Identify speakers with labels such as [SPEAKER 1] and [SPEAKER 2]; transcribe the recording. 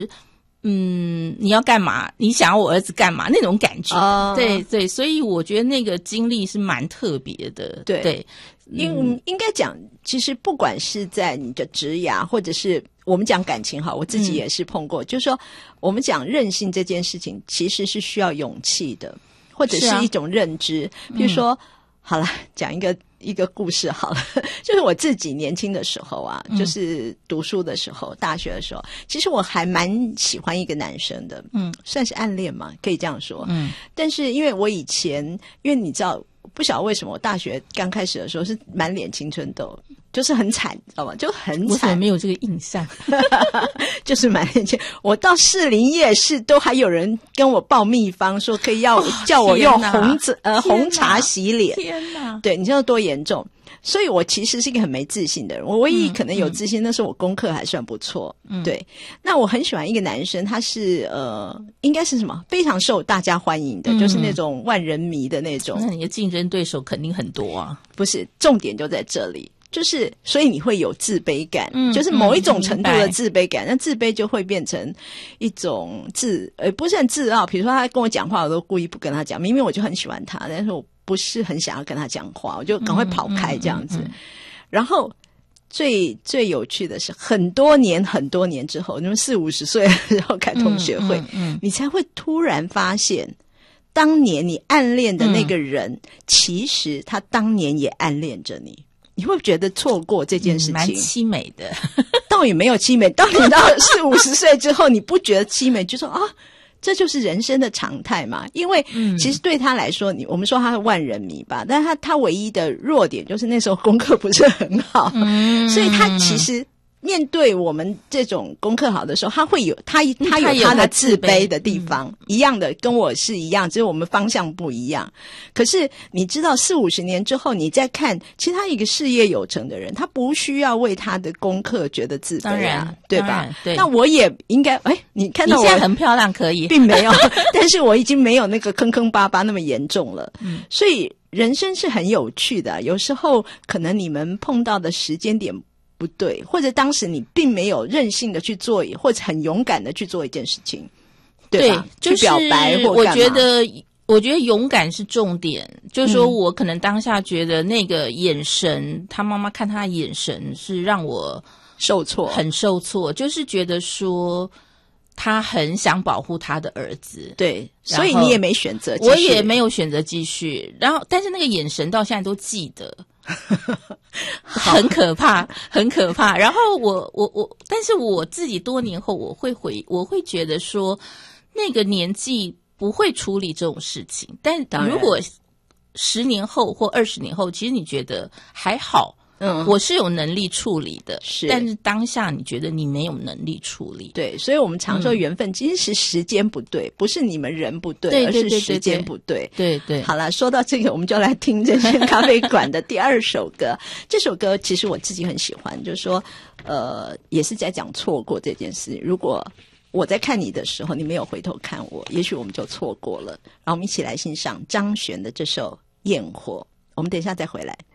[SPEAKER 1] 你要干嘛？你想要我儿子干嘛？那种感觉，对对，所以我觉得那个经历是蛮特别的，对。
[SPEAKER 2] 应该讲，其实不管是在你的职涯，或者是我们讲感情，好，我自己也是碰过，就是说，我们讲韧性这件事情，其实是需要勇气的，或者是一种认知。比如说，好了，讲一个故事好了，就是我自己年轻的时候啊，就是读书的时候，大学的时候，其实我还蛮喜欢一个男生的，算是暗恋嘛，可以这样说，但是因为我以前，因为你知道，不晓得为什么我大学刚开始的时候是满脸青春痘，就是很惨，知道吗？就很惨。
[SPEAKER 1] 我怎么没有这个印象？
[SPEAKER 2] 就是满脸青，我到士林夜市都还有人跟我报秘方，说可以叫我用红茶洗脸。
[SPEAKER 1] 天哪！
[SPEAKER 2] 对，你知道多严重？所以我其实是一个很没自信的人。我唯一可能有自信，那时候我功课还算不错。对，那我很喜欢一个男生，他是应该是什么？非常受大家欢迎的，就是那种万人迷的那种。
[SPEAKER 1] 那你的竞争对手肯定很多啊。
[SPEAKER 2] 不是，重点就在这里。就是所以你会有自卑感，就是某一种程度的自卑感，那自卑就会变成一种不是很自傲。比如说他跟我讲话，我都故意不跟他讲，明明我就很喜欢他，但是我不是很想要跟他讲话，我就赶快跑开这样子。然后最有趣的是，很多年之后，你们40-50岁然后开同学会，你才会突然发现，当年你暗恋的那个人，其实他当年也暗恋着你。你会觉得错过这件事情，
[SPEAKER 1] 蛮凄美的。
[SPEAKER 2] 倒也没有凄美，当你到40-50岁之后，你不觉得凄美，就说啊，这就是人生的常态嘛。因为其实对他来说，我们说他是万人迷吧，但是他唯一的弱点就是那时候功课不是很好，所以他其实面对我们这种功课好的时候，他会有他有他的自卑的地方，一样的跟我是一样，只是我们方向不一样。可是你知道40-50年之后，你再看，其实他一个事业有成的人，他不需要为他的功课觉得自卑啊，对吧？对。那我也应该，你看到我
[SPEAKER 1] 你现在很漂亮，可以，
[SPEAKER 2] 并没有，但是我已经没有那个坑坑巴巴那么严重了。所以人生是很有趣的，有时候可能你们碰到的时间点不对，或者当时你并没有任性的去做，或者很勇敢的去做一件事情，对吧？
[SPEAKER 1] 就是
[SPEAKER 2] 去表白或干嘛。
[SPEAKER 1] 我觉得勇敢是重点，就是说我可能当下觉得那个眼神，他妈妈看他的眼神是让我很受挫，就是觉得说他很想保护他的儿子，
[SPEAKER 2] 对，所以你也没选择继续，
[SPEAKER 1] 我也没有选择继续，然后但是那个眼神到现在都记得。很可怕，很可怕。然后但是我自己多年后，我会觉得说，那个年纪不会处理这种事情。但如果10年后或20年后，其实你觉得还好。我是有能力处理的，但是当下你觉得你没有能力处理。
[SPEAKER 2] 对，所以我们常说缘分其实是时间不对，不是你们人不对，而是时间不对。
[SPEAKER 1] 对对。
[SPEAKER 2] 好了，说到这个，我们就来听这间咖啡馆的第2首歌。这首歌其实我自己很喜欢，就是说，也是在讲错过这件事。如果我在看你的时候，你没有回头看我，也许我们就错过了。然后我们一起来欣赏张悬的这首《焰火》。我们等一下再回来。